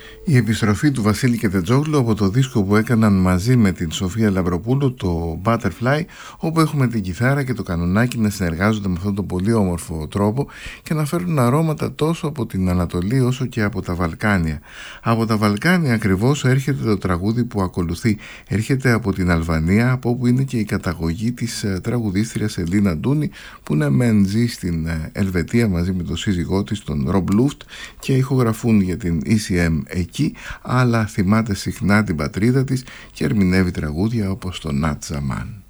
Η επιστροφή του Βασίλη Κετετζόγλου από το δίσκο που έκαναν μαζί με την Σοφία Λαμπροπούλου, το Butterfly, όπου έχουμε την κιθάρα και το κανονάκι να συνεργάζονται με αυτόν τον πολύ όμορφο τρόπο και να φέρουν αρώματα τόσο από την Ανατολή όσο και από τα Βαλκάνια. Από τα Βαλκάνια ακριβώς έρχεται το τραγούδι που ακολουθεί. Έρχεται από την Αλβανία, από όπου είναι και η καταγωγή της τραγουδίστριας Ελίνα Ντούνι, που ναι μεν ζει στην Ελβετία μαζί με τον σύζυγό της, τον Ρομπ Λούφτ, και ηχογραφούν για την ECM εκεί, αλλά θυμάται συχνά την πατρίδα της και ερμηνεύει τραγούδια όπως το Νατ Ζαμάν.